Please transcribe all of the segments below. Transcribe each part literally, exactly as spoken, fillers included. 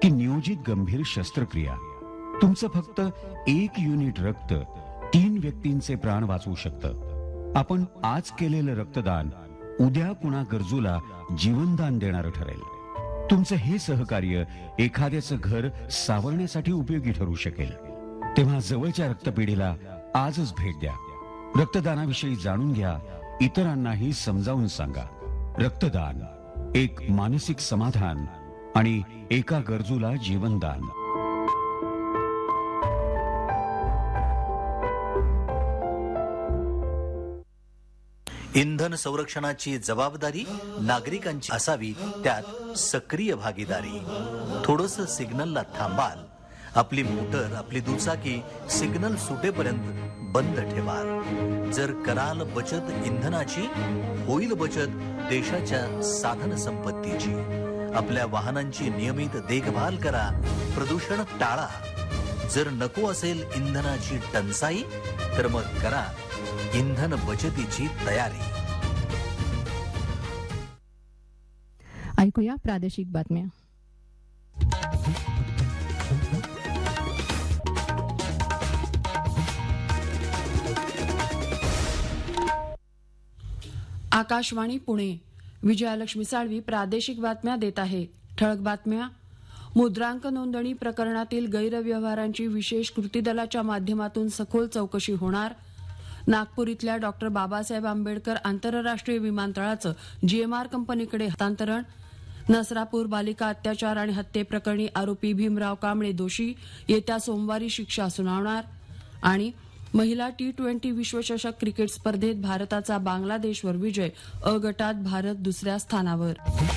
की नियोजित गंभीर शस्त्रक्रिया तुमचं फक्त एक युनिट रक्त तीन व्यक्तींचे प्राण वाचवू शकतं. आपण आज केलेलं रक्तदान उद्या कुणा गरजूला जीवनदान देणारं ठरेल. तुमचं हे सहकार्य एखाद्याचं घर सावरण्यासाठी उपयोगी ठरू शकेल. तेव्हा जवळच्या रक्तपेढीला आजच भेट द्या. रक्तदानाविषयी जाणून घ्या, इतरांनाही समजावून सांगा. रक्तदान एक मानसिक समाधान आणि एका गरजूला जीवनदान. इंधन संरक्षणाची जबाबदारी नागरिकांची असावी, त्यात सक्रिय भागीदारी. थोडस सिग्नलला थांबाल, आपली मोटर आपली दुचाकी सिग्नल सुटेपर्यंत बंद ठेवाल. जर कराल बचत इंधनाची, होईल बचत देशाच्या साधन संपत्तीची. आपल्या वाहनांची नियमित देखभाल करा, प्रदूषण टाळा. जर नको असेल इंधनाची टंचाई, तर मग करा इंधन बचतीची तयारी. ऐकूया प्रादेशिक बातम्या. आकाशवाणी पुणे. विजयालक्ष्मी साळवी प्रादेशिक बातम्या देत आहे. ठळक बातम्या. मुद्रांक नोंदणी प्रकरणातील गैरव्यवहारांची विशेष कृती दलाच्या माध्यमातून सखोल चौकशी होणार. नागपूर इथल्या डॉक्टर बाबासाहेब आंबेडकर आंतरराष्ट्रीय विमानतळाचं जीएमआर कंपनीकडे हस्तांतरण. नसरापूर बालिका अत्याचार आणि हत्येप्रकरणी आरोपी भीमराव कांबळे दोषी, येत्या सोमवारी शिक्षा सुनावणार. आणि महिला टी ट्वेंटी विश्वचषक क्रिकेट स्पर्धेत भारताचा बांगलादेशवर विजय, अ गटात भारत दुसऱ्या स्थानावर.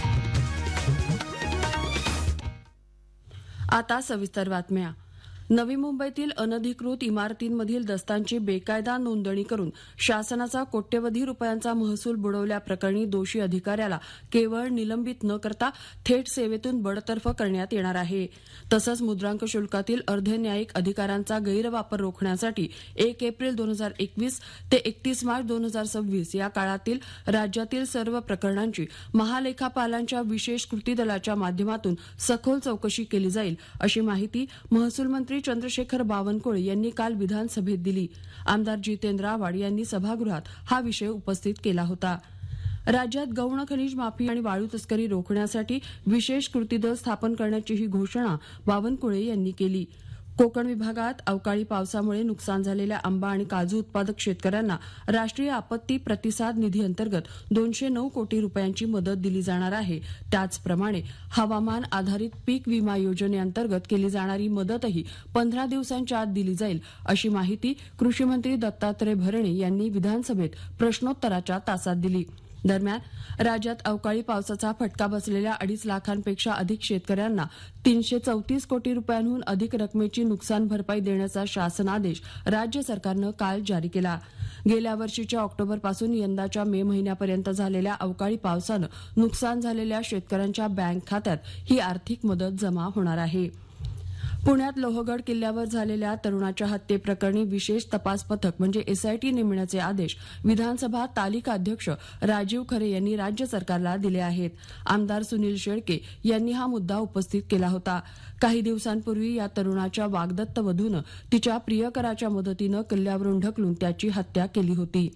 आता सविस्तर बातम्या. नवी मुंबईतील अनधिकृत इमारतींमधील दस्तांची बेकायदा नोंदणी करून शासनाचा कोट्यवधी रुपयांचा महसूल बुडवल्याप्रकरणी दोषी अधिकाऱ्याला केवळ निलंबित न करता थेट सेवेतून बडतर्फ करण्यात येणार आहे. तसंच मुद्रांक शुल्कातील अर्धन्यायिक अधिकारांचा गैरवापर रोखण्यासाठी एक एप्रिल दोन हजार एकवीस ते एकतीस मार्च दोन हजार सव्वीस या काळातील राज्यातील सर्व प्रकरणांची महालेखापालांच्या विशेष कृती दलाच्या माध्यमातून सखोल चौकशी केली जाईल, अशी माहिती महसूल मंत्री चंद्रशेखर बावनकुळे यांनी काल विधानसभेत दिली. आमदार जितेंद्र आव्हाड यांनी सभागृहात हा विषय उपस्थित केला होता. राज्यात गौण खनिज माफी आणि वाळू तस्करी रोखण्यासाठी विशेष कृती दल स्थापन करण्याचीही घोषणा बावनकुळे यांनी केली. कोकण विभागात अवकाळी पावसामुळे नुकसान झालेल्या आंबा आणि काजू उत्पादक शेतकऱ्यांना राष्ट्रीय आपत्ती प्रतिसाद निधी अंतर्गत दोनशे नऊ कोटी रुपयांची मदत दिली जाणार आहे. त्याचप्रमाणे हवामान आधारित पीक विमा योजनेअंतर्गत केली जाणारी मदतही पंधरा दिवसांच्या आत दिली जाईल, अशी माहिती कृषी मंत्री दत्तात्रय भरणे यांनी विधानसभेत प्रश्नोत्तराच्या तासात दिली. दरम्यान राज्यात अवकाळी पावसाचा फटका बसलेल्या अडीच लाखांपेक्षा अधिक शेतकऱ्यांना तीनशे चौतीस कोटी रुपयांहून अधिक रकमेची नुकसान भरपाई देण्याचा शासनादेश राज्य सरकारनं काल जारी केला. गेल्या वर्षीच्या ऑक्टोबरपासून यंदाच्या मे महिन्यापर्यंत झालेल्या अवकाळी पावसानं नुकसान झालेल्या शेतकऱ्यांच्या बँक खात्यात ही आर्थिक मदत जमा होणार आहे. पुण्यात लोहगड किल्ल्यावर झालेल्या तरुणाच्या हत्येप्रकरणी विशेष तपास पथक म्हणजे एसआयटी नेमण्याचे आदेश विधानसभा तालिका अध्यक्ष राजीव खरे यांनी राज्य सरकारला दिले आहेत. आमदार सुनील शेळके यांनी हा मुद्दा उपस्थित केला होता. काही दिवसांपूर्वी या तरुणाच्या वाग्दत्त वधूनं तिच्या प्रियकराच्या मदतीनं किल्ल्यावरून ढकलून त्याची हत्या केली होती.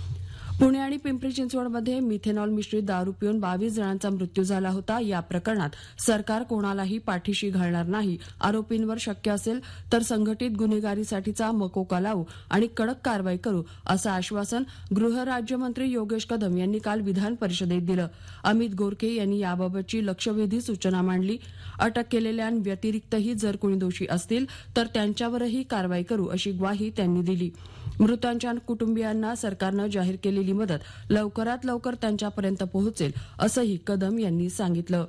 पुणे आणि पिंपरी चिंचवडमध्ये मिथेनॉल मिश्रित दारू पिऊन बावीस जणांचा मृत्यू झाला होता. या प्रकरणात सरकार कोणालाही पाठीशी घालणार नाही. आरोपींवर शक्य असेल तर संघटित गुन्हेगारीसाठीचा मकोका लावू आणि कडक कारवाई करू, असं आश्वासन गृहराज्यमंत्री योगेश कदम यांनी काल विधान परिषदेत दिलं. अमित गोरखे यांनी याबाबतची लक्षवेधी सूचना मांडली. अटक केलेल्यांव्यतिरिक्तही जर कोणी दोषी असतील तर त्यांच्यावरही कारवाई करू, अशी ग्वाही त्यांनी दिली. मृतांच्या कुटुंबियांना सरकारनं जाहीर केलेली मदत लवकरात लवकर त्यांच्यापर्यंत पोहोचेल, असंही कदम यांनी सांगितलं.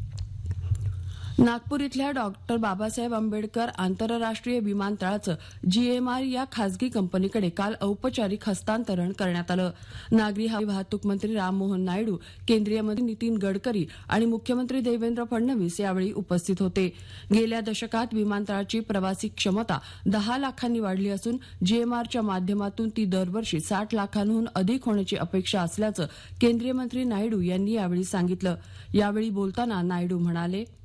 नागपूर इथल्या डॉक्टर बाबासाहेब आंबेडकर आंतरराष्ट्रीय विमानतळाचं जीएमआर या खासगी कंपनीकडे काल औपचारिक हस्तांतरण करण्यात आलं. नागरी हवाई वाहतूक मंत्री राममोहन नायडू, केंद्रीय मंत्री नितीन गडकरी आणि मुख्यमंत्री देवेंद्र फडणवीस यावेळी उपस्थित होते. गेल्या दशकात विमानतळाची प्रवासी क्षमता दहा लाखांनी वाढली असून जीएमआरच्या माध्यमातून ती दरवर्षी साठ लाखांहून अधिक होण्याची अपेक्षा असल्याचं केंद्रीय मंत्री नायडू यांनी यावेळी सांगितलं. यावेळी बोलताना नायडू म्हणाले,